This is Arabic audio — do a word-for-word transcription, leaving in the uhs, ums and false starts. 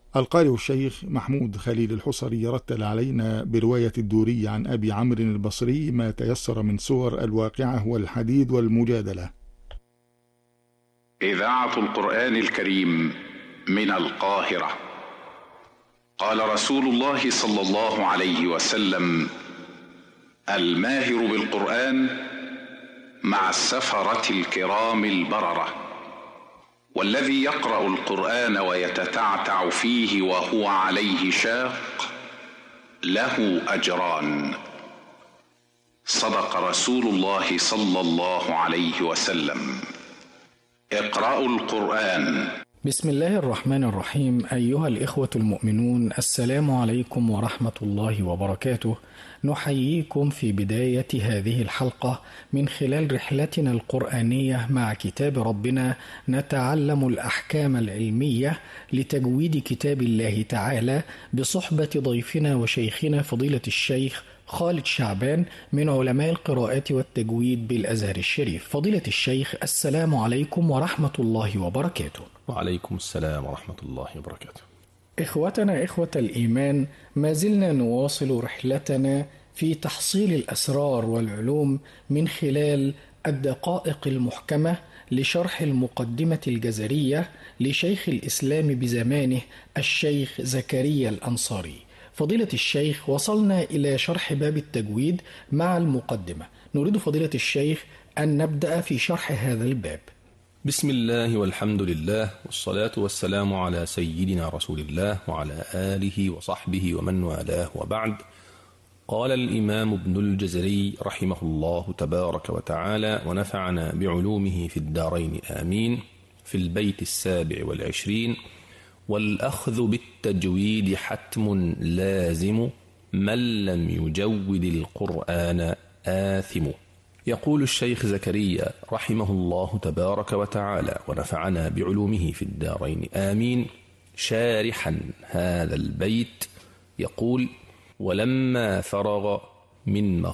القارئ الشيخ محمود خليل الحصري رتل علينا برواية الدوري عن أبي عمرو البصري ما تيسر من سور الواقعة والحديد والمجادلة. إذاعة القرآن الكريم من القاهرة. قال رسول الله صلى الله عليه وسلم: الماهر بالقرآن مع السفرة الكرام البررة، والذي يقرأ القرآن ويتتعتع فيه وهو عليه شاق له أجران. صدق رسول الله صلى الله عليه وسلم. اقرأوا القرآن. بسم الله الرحمن الرحيم. أيها الإخوة المؤمنون، السلام عليكم ورحمة الله وبركاته. نحييكم في بداية هذه الحلقة من خلال رحلتنا القرآنية مع كتاب ربنا، نتعلم الأحكام العلمية لتجويد كتاب الله تعالى، بصحبة ضيفنا وشيخنا فضيلة الشيخ خالد شعبان من علماء القراءات والتجويد بالأزهر الشريف. فضيلة الشيخ، السلام عليكم ورحمة الله وبركاته. وعليكم السلام ورحمة الله وبركاته. إخوتنا إخوة الإيمان، ما زلنا نواصل رحلتنا في تحصيل الأسرار والعلوم من خلال الدقائق المحكمة لشرح المقدمة الجزرية لشيخ الإسلام بزمانه الشيخ زكريا الأنصاري. فضيلة الشيخ، وصلنا إلى شرح باب التجويد مع المقدمة. نريد فضيلة الشيخ أن نبدأ في شرح هذا الباب. بسم الله والحمد لله، والصلاة والسلام على سيدنا رسول الله وعلى آله وصحبه ومن والاه، وبعد. قال الإمام ابن الجزري رحمه الله تبارك وتعالى ونفعنا بعلومه في الدارين آمين، في البيت السابع والعشرين: والأخذ بالتجويد حتم لازم، من لم يجود القرآن آثم. يقول الشيخ زكريا رحمه الله تبارك وتعالى ونفعنا بعلومه في الدارين آمين، شارحا هذا البيت، يقول: ولما فرغ من